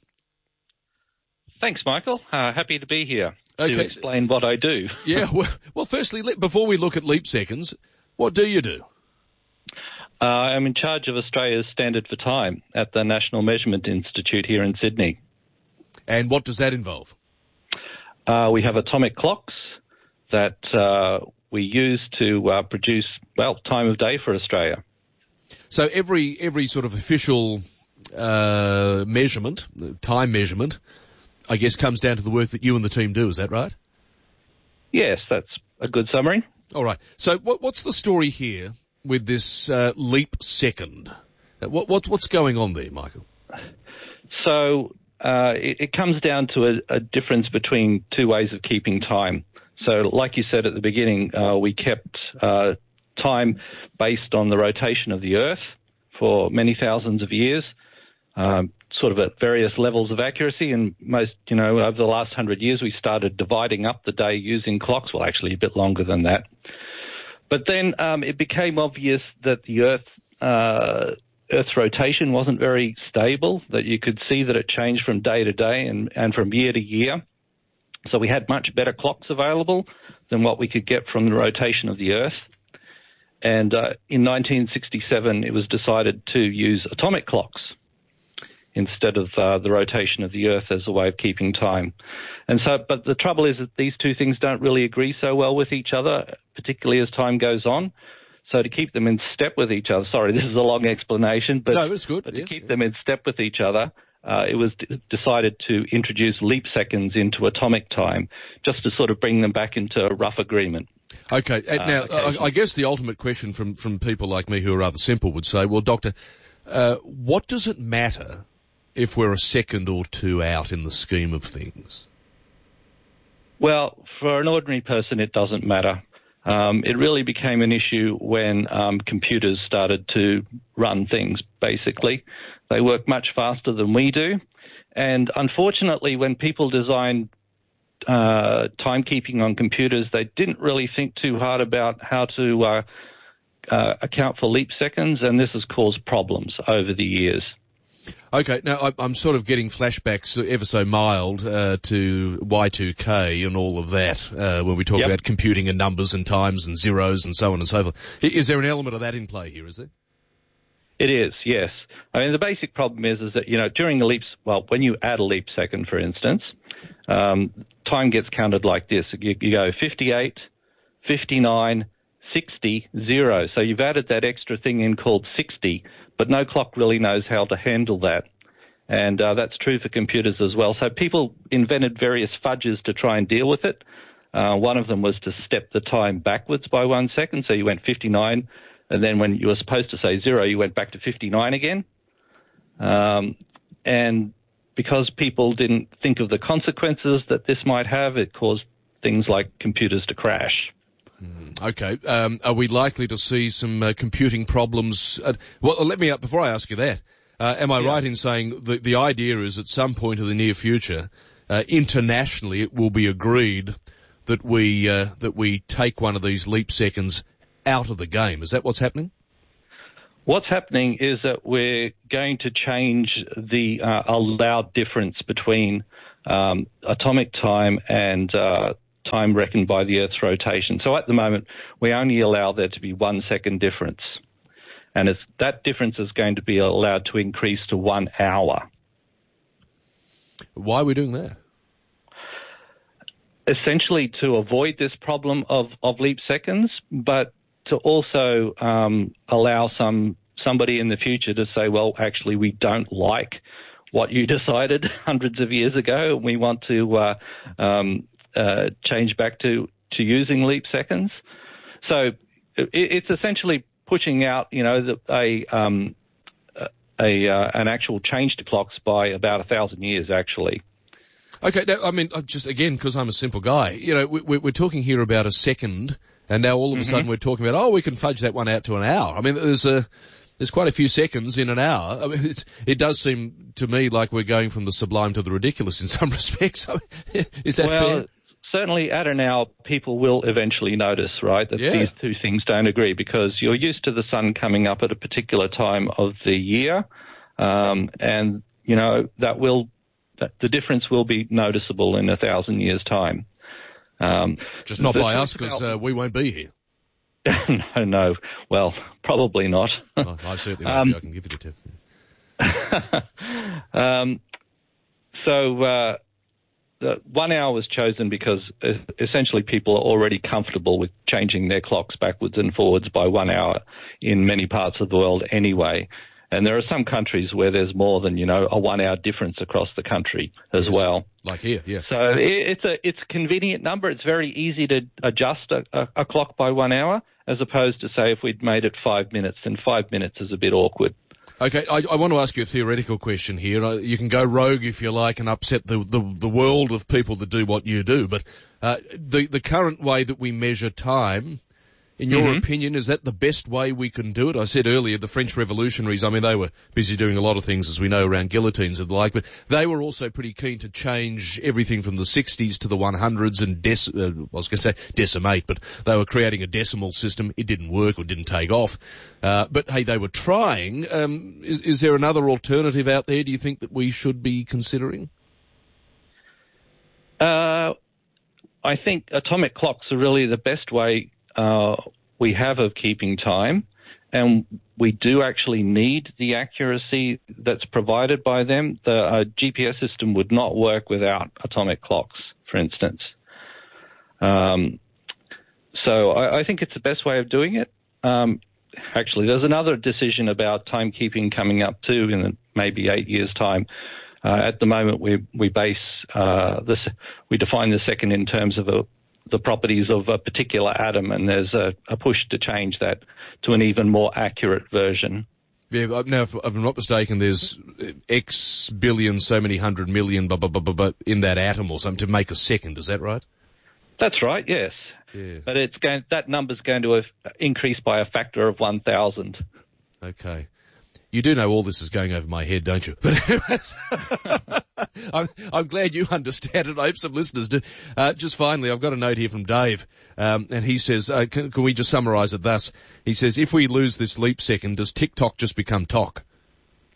Thanks, Michael. Uh, happy to be here okay. to explain what I do. yeah, well, well, firstly, let, before we look at leap seconds, what do you do? Uh, I'm in charge of Australia's Standard for Time at the National Measurement Institute here in Sydney. And what does that involve? Uh, we have atomic clocks that uh, we use to uh, produce, well, time of day for Australia. So every every sort of official uh, measurement, time measurement, I guess comes down to the work that you and the team do, is that right? Yes, that's a good summary. All right. So what, what's the story here with this uh, leap second? What, what, what's going on there, Michael? So uh, it, it comes down to a, a difference between two ways of keeping time. So like you said at the beginning, uh, we kept uh, time based on the rotation of the Earth for many thousands of years, um, sort of at various levels of accuracy. And most, you know, over the last hundred years, we started dividing up the day using clocks. Well, actually a bit longer than that. But then um, it became obvious that the Earth, uh, Earth's rotation wasn't very stable, that you could see that it changed from day to day and, and from year to year. So we had much better clocks available than what we could get from the rotation of the Earth. And uh, in nineteen sixty-seven, it was decided to use atomic clocks instead of uh, the rotation of the Earth as a way of keeping time. And so, but the trouble is that these two things don't really agree so well with each other, particularly as time goes on. So to keep them in step with each other, sorry, this is a long explanation, but, no, it's good. but yeah, to keep yeah. them in step with each other, Uh, it was d- decided to introduce leap seconds into atomic time, just to sort of bring them back into a rough agreement. Okay. Uh, now, okay. I, I guess the ultimate question from, from people like me who are rather simple would say, well, Doctor, uh, what does it matter if we're a second or two out in the scheme of things? Well, for an ordinary person, it doesn't matter. Um, it really became an issue when um, computers started to run things, basically. They work much faster than we do. And unfortunately, when people designed uh, timekeeping on computers, they didn't really think too hard about how to uh, uh, account for leap seconds, and this has caused problems over the years. Okay, now I- I'm sort of getting flashbacks ever so mild uh, to Y two K and all of that uh, when we talk Yep. about computing and numbers and times and zeros and so on and so forth. I- Is there an element of that in play here, is there? It is, yes. I mean, the basic problem is, is that, you know, during the leaps, well, when you add a leap second, for instance, um, time gets counted like this. You, you go fifty-eight, fifty-nine, sixty, zero. So you've added that extra thing in called sixty, but no clock really knows how to handle that. And uh, that's true for computers as well. So people invented various fudges to try and deal with it. Uh, one of them was to step the time backwards by one second. So you went fifty-nine, and then when you were supposed to say zero, you went back to fifty-nine again. Um, and because people didn't think of the consequences that this might have, it caused things like computers to crash. Okay. Um, are we likely to see some uh, computing problems? Uh, well, let me, uh, before I ask you that, uh, am I Yeah. right in saying the, the idea is at some point in the near future, uh, internationally it will be agreed that we, uh, that we take one of these leap seconds out of the game? Is that what's happening? What's happening is that we're going to change the uh, allowed difference between um, atomic time and uh, time reckoned by the Earth's rotation. So at the moment, we only allow there to be one second difference. And it's, that difference is going to be allowed to increase to one hour. Why are we doing that? Essentially to avoid this problem of, of leap seconds, but to also um, allow some somebody in the future to say, well, actually, we don't like what you decided hundreds of years ago. We want to uh, um, uh, change back to, to using leap seconds. So it, it's essentially pushing out, you know, the, a um, a uh, an actual change to clocks by about a thousand years, actually. Okay, now, I mean, just again, because I'm a simple guy, you know, we, we're talking here about a second, and now all of a Mm-hmm. sudden we're talking about, oh, we can fudge that one out to an hour. I mean, there's a, there's quite a few seconds in an hour. I mean, it's, it does seem to me like we're going from the sublime to the ridiculous in some respects. I mean, is that well, fair? Certainly at an hour, people will eventually notice, right, that Yeah. these two things don't agree, because you're used to the sun coming up at a particular time of the year, um, and, you know, that will, that the difference will be noticeable in a thousand years' time. Um, Just not the by talk us, because about- uh, we won't be here. no, no. Well, probably not. Oh, I certainly won't Um, be. I can give you the tip. um, so uh, the one hour was chosen because uh, essentially people are already comfortable with changing their clocks backwards and forwards by one hour in many parts of the world anyway. And there are some countries where there's more than, you know, a one-hour difference across the country as Yes. well. Like here, yeah. So it, it's a it's a convenient number. It's very easy to adjust a, a, a clock by one hour, as opposed to, say, if we'd made it five minutes, then five minutes is a bit awkward. Okay, I, I want to ask you a theoretical question here. Uh, You can go rogue if you like and upset the, the, the world of people that do what you do, but uh, the, the current way that we measure time, in your Mm-hmm. opinion, is that the best way we can do it? I said earlier, the French revolutionaries, I mean, they were busy doing a lot of things, as we know, around guillotines and the like, but they were also pretty keen to change everything from the sixties to the one hundreds and dec- uh, I was going to say decimate, but they were creating a decimal system. It didn't work or didn't take off. Uh, but hey, they were trying. Um, is, is there another alternative out there, do you think, that we should be considering? Uh, I think atomic clocks are really the best way uh, we have of keeping time, and we do actually need the accuracy that's provided by them. The uh, G P S system would not work without atomic clocks, for instance. Um, so I, I think it's the best way of doing it. Um, actually, there's another decision about timekeeping coming up too in maybe eight years' time. Uh, at the moment, we we base uh, this, we define the second in terms of a, the properties of a particular atom, and there's a, a push to change that to an even more accurate version. Yeah, now, if I'm not mistaken, there's X billion, so many hundred million, blah, blah, blah, blah, blah, in that atom or something to make a second. Is that right? That's right, yes. Yeah. But it's going, that number's going to increase by a factor of one thousand. Okay. You do know all this is going over my head, don't you? But anyways, I'm, I'm glad you understand it. I hope some listeners do. Uh, just finally, I've got a note here from Dave, um, and he says, uh, can, can we just summarise it thus? He says, if we lose this leap second, does TikTok just become Tok?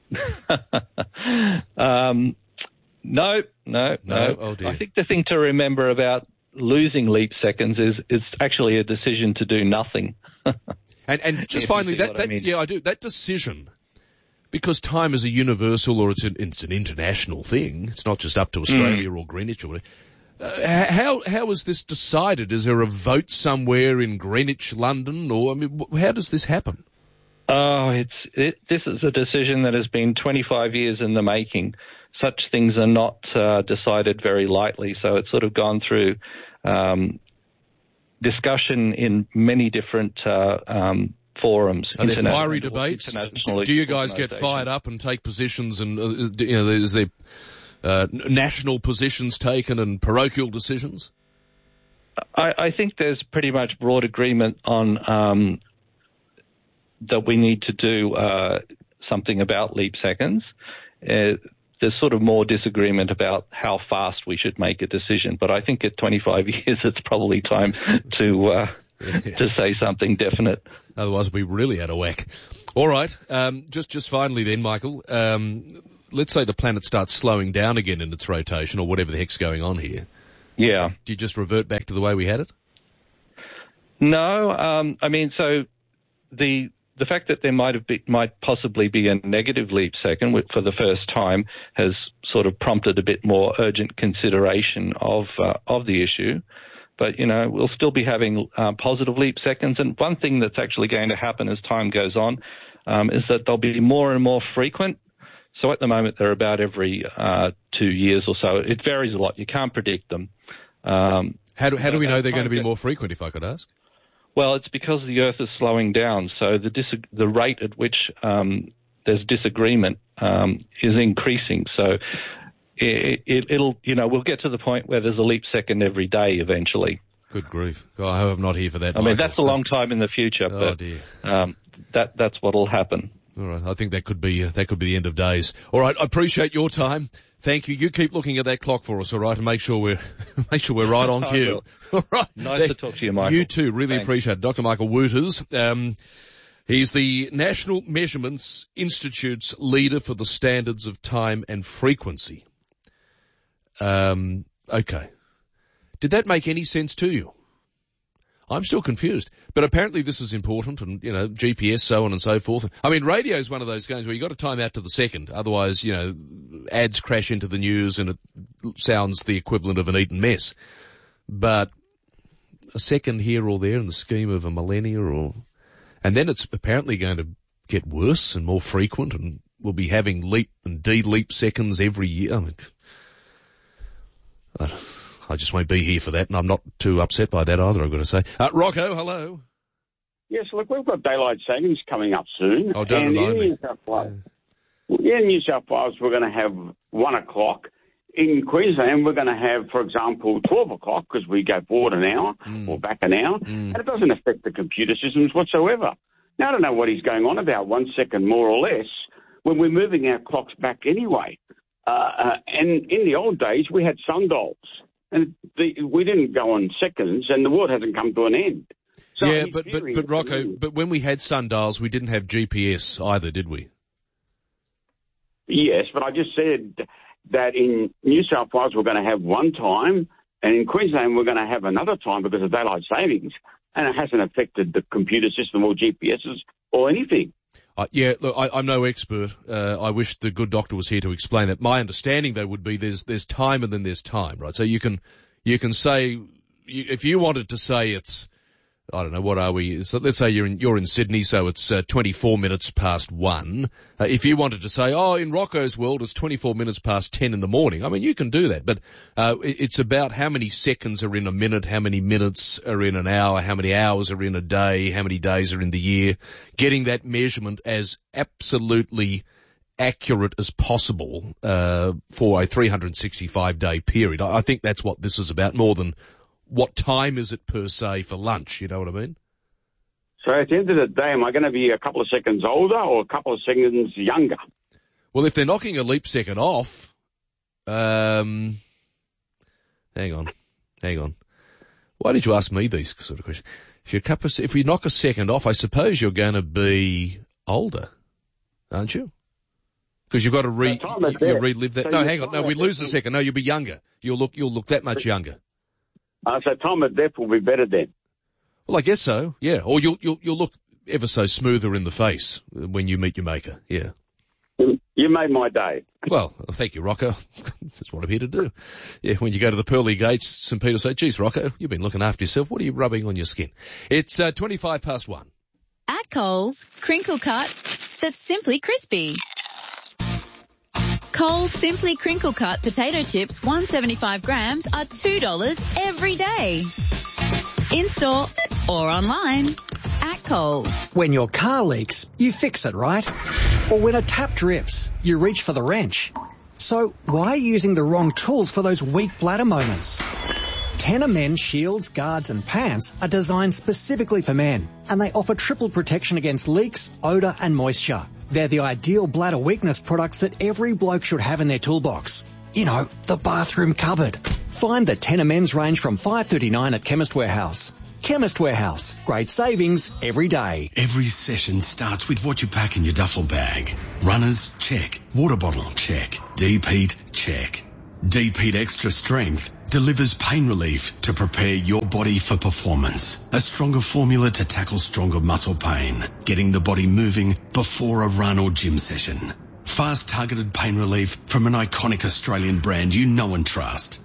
um, no, no, no. No? Oh, dear. I think the thing to remember about losing leap seconds is it's actually a decision to do nothing. and and just If finally, you see that, what that I mean. yeah, I do. That decision, because time is a universal or it's an, it's an international thing. It's not just up to Australia mm. or Greenwich or whatever. Uh, how how is this decided? Is there a vote somewhere in Greenwich, London, or I mean, how does this happen? Oh, it's it, this is a decision that has been twenty-five years in the making. Such things are not uh, decided very lightly, so it's sort of gone through um, discussion in many different uh, um, forums. Are there fiery debates? Do, do you guys get fired up and take positions, and uh, you know, is there uh, national positions taken and parochial decisions? I, I think there's pretty much broad agreement on um, that we need to do uh, something about leap seconds. Uh, there's sort of more disagreement about how fast we should make a decision, but I think at twenty-five years it's probably time to uh, yeah. to say something definite. Otherwise we'll be really out of whack. All right, um, just just finally then, Michael, um, let's say the planet starts slowing down again in its rotation or whatever the heck's going on here. Yeah. Do you just revert back to the way we had it? No, um, I mean, so the the fact that there might have be, might possibly be a negative leap second for the first time has sort of prompted a bit more urgent consideration of uh, of the issue. But, you know, we'll still be having uh, positive leap seconds. And one thing that's actually going to happen as time goes on um, is that they'll be more and more frequent. So at the moment, they're about every uh, two years or so. It varies a lot. You can't predict them. Um, how do, how do we know they're going to be more frequent, if I could ask? Well, it's because the Earth is slowing down. So the dis- the rate at which um, there's disagreement um, is increasing. So it, it, it'll, you know, we'll get to the point where there's a leap second every day eventually. Good grief. Oh, I hope I'm not here for that, I Michael. mean, that's a long time in the future, oh, but dear. Um, that that's what'll happen. All right. I think that could be, uh, that could be the end of days. All right. I appreciate your time. Thank you. You keep looking at that clock for us, all right, and make sure we're, make sure we're right on cue. All right. Nice to talk to you, Michael. You too. Really Thanks. appreciate it. Doctor Michael Wooters. Um, he's the National Measurements Institute's leader for the standards of time and frequency. Um, okay. Did that make any sense to you? I'm still confused. But apparently this is important and, you know, G P S, so on and so forth. I mean, radio is one of those games where you've got to time out to the second. Otherwise, you know, ads crash into the news and it sounds the equivalent of an eaten mess. But a second here or there in the scheme of a millennia or... And then it's apparently going to get worse and more frequent and we'll be having leap and de-leap seconds every year. I mean... I I just won't be here for that, and I'm not too upset by that either, I've got to say. Uh, Rocco, hello. Yes, look, we've got daylight savings coming up soon. Oh, don't and remind in me. New South Wales, yeah. In New South Wales, we're going to have one o'clock. In Queensland, we're going to have, for example, twelve o'clock because we go forward an hour mm. or back an hour, mm. and it doesn't affect the computer systems whatsoever. Now, I don't know what he's going on about, one second more or less, when we're moving our clocks back anyway. Uh, uh, and in the old days, we had sundials. And the, we didn't go on seconds, and the world hasn't come to an end. So yeah, but, but, but Rocco, but when we had sundials, we didn't have G P S either, did we? Yes, but I just said that in New South Wales we're going to have one time, and in Queensland we're going to have another time because of daylight savings, and it hasn't affected the computer system or G P Ss or anything. Uh, yeah, look, I, I'm no expert. Uh, I wish the good doctor was here to explain that. My understanding, though, would be there's there's time and then there's time, right? So you can you can say you, if you wanted to say it's I don't know what are we? So let's say you're in you're in Sydney, so it's uh, twenty-four minutes past one. Uh, if you wanted to say, oh, in Rocco's world, it's twenty-four minutes past ten in the morning. I mean, you can do that, but uh, it, it's about how many seconds are in a minute, how many minutes are in an hour, how many hours are in a day, how many days are in the year. Getting that measurement as absolutely accurate as possible uh, for a three hundred sixty-five day period. I, I think that's what this is about, more than what time is it per se for lunch, you know what I mean? So at the end of the day, am I going to be a couple of seconds older or a couple of seconds younger? Well, if they're knocking a leap second off, um, hang on, hang on. Why did you ask me these sort of questions? If you a couple of, if you knock a second off, I suppose you're going to be older, aren't you? Because you've got to re, So Tom is you, there. you relive that. So No, you're hang on. No, Tom we is lose a there. second. No, you'll be younger. You'll look, you'll look that much younger. Uh, so Tom at Death will be better then. Well, I guess so. Yeah. Or you'll, you'll, you'll look ever so smoother in the face when you meet your maker. Yeah. You made my day. Well, thank you, Rocco. That's what I'm here to do. Yeah, when you go to the pearly gates, St Peter say, geez, Rocco, you've been looking after yourself. What are you rubbing on your skin? It's uh, twenty-five past one. At Coles, crinkle cut that's simply crispy. Coles Simply Crinkle Cut potato chips, one hundred seventy-five grams, are two dollars every day. In-store or online. At Coles. When your car leaks, you fix it, right? Or when a tap drips, you reach for the wrench. So why are you using the wrong tools for those weak bladder moments? Tenor Men shields, guards and pants are designed specifically for men, and they offer triple protection against leaks, odour and moisture. They're the ideal bladder weakness products that every bloke should have in their toolbox. You know, the bathroom cupboard. Find the Tenor Men's range from five dollars thirty-nine at Chemist Warehouse. Chemist Warehouse. Great savings every day. Every session starts with what you pack in your duffel bag. Runners, check. Water bottle, check. Deep-heat, check. Deep-heat Extra Strength delivers pain relief to prepare your body for performance. A stronger formula to tackle stronger muscle pain. Getting the body moving before a run or gym session. Fast targeted pain relief from an iconic Australian brand you know and trust.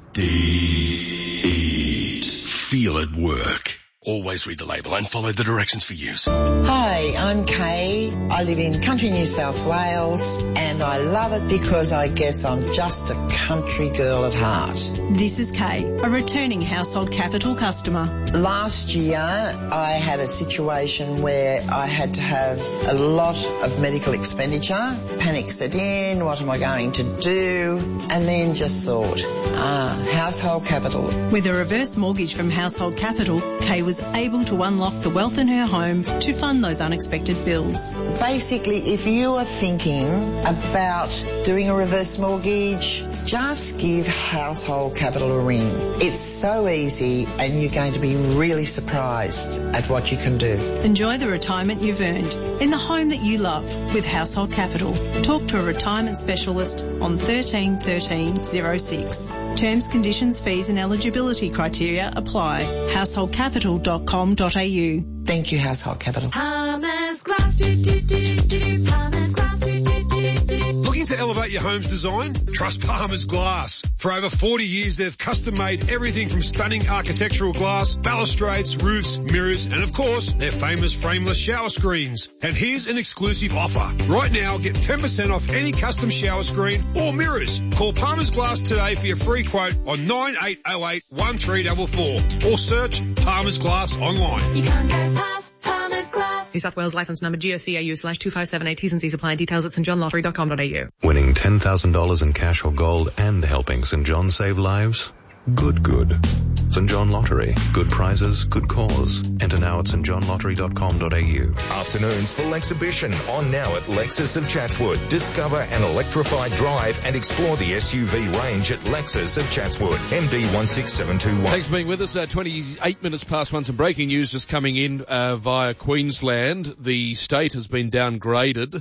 Deep. Feel it work. Always read the label and follow the directions for use. Hi, I'm Kay. I live in country New South Wales and I love it because I guess I'm just a country girl at heart. This is Kay, a returning Household Capital customer. Last year I had a situation where I had to have a lot of medical expenditure. Panic set in, what am I going to do? And then just thought, ah, Household Capital. With a reverse mortgage from Household Capital, Kay was able to unlock the wealth in her home to fund those unexpected bills. Basically, if you are thinking about doing a reverse mortgage, just give Household Capital a ring. It's so easy and you're going to be really surprised at what you can do. Enjoy the retirement you've earned in the home that you love with Household Capital. Talk to a retirement specialist on thirteen thirteen oh six. Terms, conditions, fees and eligibility criteria apply. household capital dot com dot a u. Thank you, Household Capital. Palmer's Glass, do, do, do, do, Palmer's Glass, do, do, do, do. Looking to elevate your home's design? Trust Palmer's Glass. For over forty years, they've custom-made everything from stunning architectural glass, balustrades, roofs, mirrors, and of course, their famous frameless shower screens. And here's an exclusive offer. Right now, get ten percent off any custom shower screen or mirrors. Call Palmer's Glass today for your free quote on nine eight oh eight, one three four four or search Palmer's Glass online. You can't get past Palmer's Glass. New South Wales licence number G O C A U slash two five seven eight. T's and C's apply. Details at st john lottery dot com dot a u. Winning ten thousand dollars in cash or gold and helping St John save lives? Good, good. St John Lottery. Good prizes, good cause. Enter now at st john lottery dot com dot a u. Afternoons full exhibition on now at Lexus of Chatswood. Discover an electrified drive and explore the S U V range at Lexus of Chatswood. M D one six seven two one. Thanks for being with us. Uh, twenty-eight minutes past one. Some breaking news just coming in uh, via Queensland. The state has been downgraded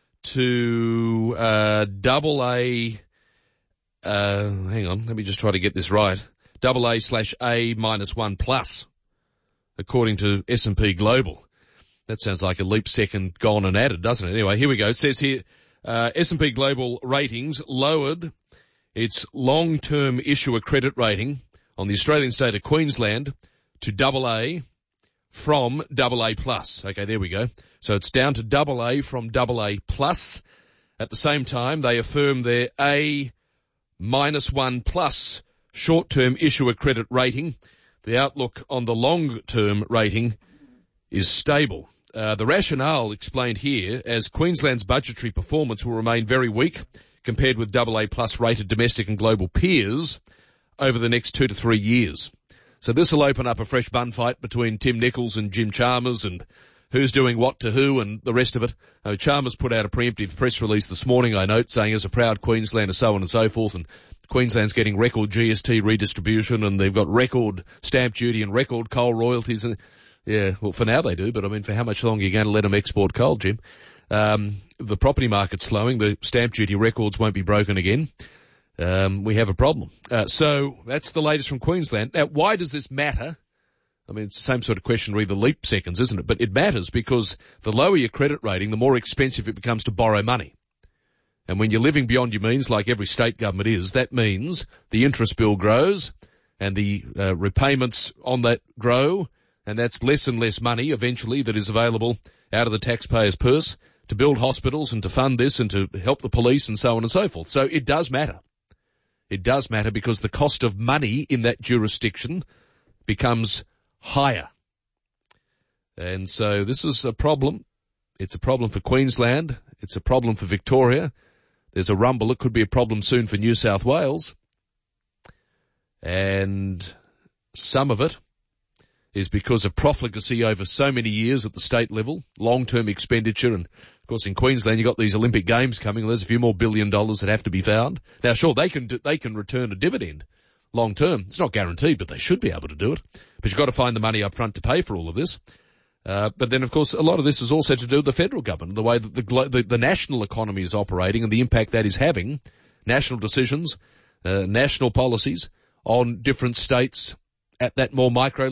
to uh, double A. Uh, hang on, let me just try to get this right. Double A slash A minus one plus, according to S and P Global. That sounds like a leap second gone and added, doesn't it? Anyway, here we go. It says here, uh, S and P Global Ratings lowered its long-term issuer credit rating on the Australian state of Queensland to double A from double A plus. Okay, there we go. So it's down to double A from double A plus. At the same time, they affirm their A minus one plus short-term issuer credit rating. The outlook on the long-term rating is stable. Uh, the rationale explained here as Queensland's budgetary performance will remain very weak compared with double A plus rated domestic and global peers over the next two to three years. So this will open up a fresh bun fight between Tim Nichols and Jim Chalmers and who's doing what to who and the rest of it. Uh, Chalmers put out a preemptive press release this morning, I note, saying as a proud Queenslander, so on and so forth, and Queensland's getting record G S T redistribution and they've got record stamp duty and record coal royalties. And yeah, well, for now they do, but I mean, for how much longer are you going to let them export coal, Jim? um, the property market's slowing, the stamp duty records won't be broken again. Um, we have a problem. Uh, so that's the latest from Queensland. Now, why does this matter? I mean, it's the same sort of question re the leap seconds, isn't it? But it matters because the lower your credit rating, the more expensive it becomes to borrow money. And when you're living beyond your means, like every state government is, that means the interest bill grows and the uh, repayments on that grow, and that's less and less money eventually that is available out of the taxpayer's purse to build hospitals and to fund this and to help the police and so on and so forth. So it does matter. It does matter because the cost of money in that jurisdiction becomes higher. And so this is a problem. It's a problem for Queensland. It's a problem for Victoria. There's a rumble. It could be a problem soon for New South Wales. And some of it is because of profligacy over so many years at the state level, long-term expenditure. And, of course, in Queensland, you've got these Olympic Games coming. There's a few more billion dollars that have to be found. Now, sure, they can do, they can return a dividend long-term. It's not guaranteed, but they should be able to do it. But you've got to find the money up front to pay for all of this. Uh, but then, of course, a lot of this is also to do with the federal government, the way that the, the, the national economy is operating and the impact that is having, national decisions, uh, national policies on different states at that more micro